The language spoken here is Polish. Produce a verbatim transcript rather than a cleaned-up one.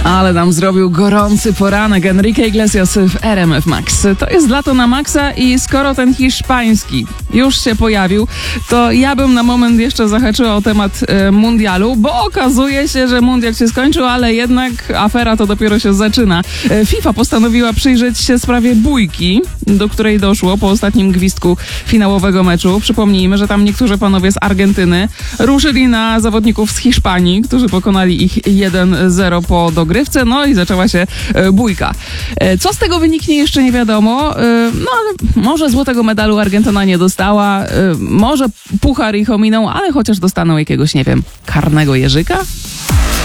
Ale nam zrobił gorący poranek Enrique Iglesias w R M F Max. To jest lato na maksa i skoro ten hiszpański już się pojawił, to ja bym na moment jeszcze zahaczyła o temat e, mundialu, bo okazuje się, że mundial się skończył, ale jednak afera to dopiero się zaczyna. E, FIFA postanowiła przyjrzeć się sprawie bójki, do której doszło po ostatnim gwizdku finałowego meczu. Przypomnijmy, że tam niektórzy panowie z Argentyny ruszyli na zawodników z Hiszpanii, którzy pokonali ich jeden zero po dogrywce, no i zaczęła się e, bójka. E, co z tego wyniknie, jeszcze nie wiadomo, e, no ale może złotego medalu Argentyna nie dostała, e, może puchar ich ominął, ale chociaż dostaną jakiegoś, nie wiem, karnego jeżyka?